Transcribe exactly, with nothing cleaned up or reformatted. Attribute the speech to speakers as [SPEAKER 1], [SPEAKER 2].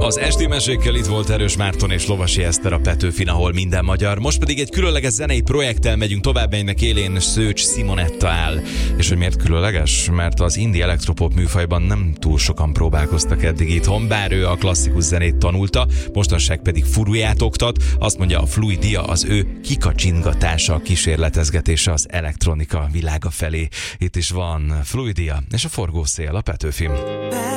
[SPEAKER 1] Az esti mesékkel itt volt Erős Márton és Lovasi Eszter a Petőfin, ahol minden magyar. Most pedig egy különleges zenei projekttel megyünk tovább, melynek élén Szőcs Simonetta áll. És hogy miért különleges? Mert az indie elektropop műfajban nem túl sokan próbálkoztak eddig itthon, bár ő a klasszikus zenét tanulta, mostanság pedig furuját oktat. Azt mondja, a Fluidia az ő kikacsingatása, kísérletezgetése az elektronika világa felé. Itt is van Fluidia és a forgószél a Petőfin.